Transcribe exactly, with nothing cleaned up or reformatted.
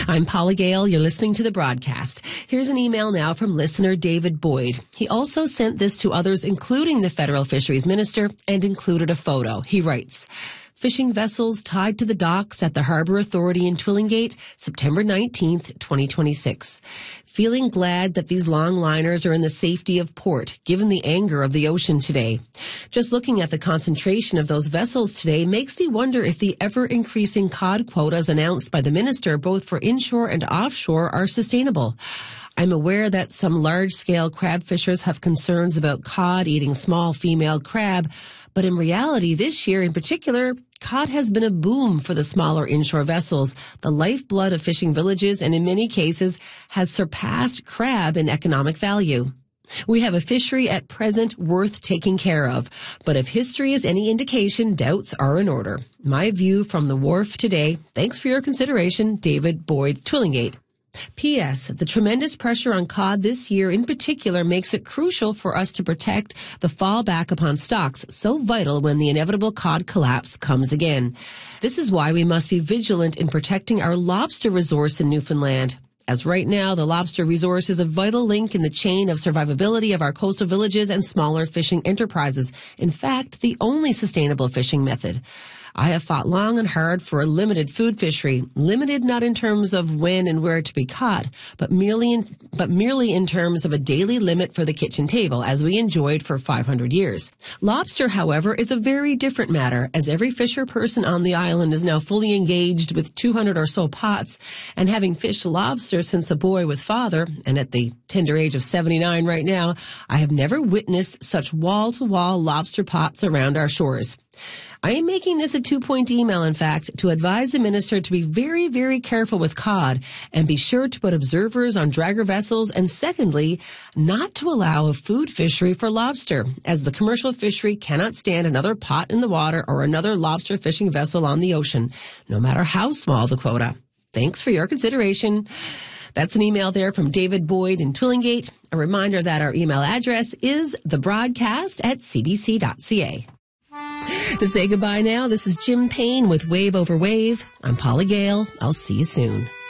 I'm Paula Gale. You're listening to the broadcast. Here's an email now from listener David Boyd. He also sent this to others, including the federal fisheries minister, and included a photo. He writes, fishing vessels tied to the docks at the Harbour Authority in Twillingate, September nineteenth, twenty twenty-six. Feeling glad that these long liners are in the safety of port, given the anger of the ocean today. Just looking at the concentration of those vessels today makes me wonder if the ever-increasing cod quotas announced by the minister, both for inshore and offshore, are sustainable. I'm aware that some large-scale crab fishers have concerns about cod eating small female crab, but in reality, this year in particular, cod has been a boom for the smaller inshore vessels, the lifeblood of fishing villages, and in many cases has surpassed crab in economic value. We have a fishery at present worth taking care of, but if history is any indication, doubts are in order. My view from the wharf today. Thanks for your consideration, David Boyd, Twillingate. P S. The tremendous pressure on cod this year in particular makes it crucial for us to protect the fallback upon stocks, so vital when the inevitable cod collapse comes again. This is why we must be vigilant in protecting our lobster resource in Newfoundland. As right now, the lobster resource is a vital link in the chain of survivability of our coastal villages and smaller fishing enterprises. In fact, the only sustainable fishing method. I have fought long and hard for a limited food fishery, limited not in terms of when and where to be caught, but merely in, but merely in terms of a daily limit for the kitchen table, as we enjoyed for five hundred years. Lobster, however, is a very different matter, as every fisher person on the island is now fully engaged with two hundred or so pots, and having fished lobster since a boy with father, and at the tender age of seventy-nine right now, I have never witnessed such wall-to-wall lobster pots around our shores. I am making this a two-point email, in fact, to advise the minister to be very, very careful with cod and be sure to put observers on dragger vessels, and secondly, not to allow a food fishery for lobster, as the commercial fishery cannot stand another pot in the water or another lobster fishing vessel on the ocean, no matter how small the quota. Thanks for your consideration. That's an email there from David Boyd in Twillingate. A reminder that our email address is thebroadcast at c b c dot c a. To say goodbye now, this is Jim Payne with Wave Over Wave. I'm Paula Gale. I'll see you soon.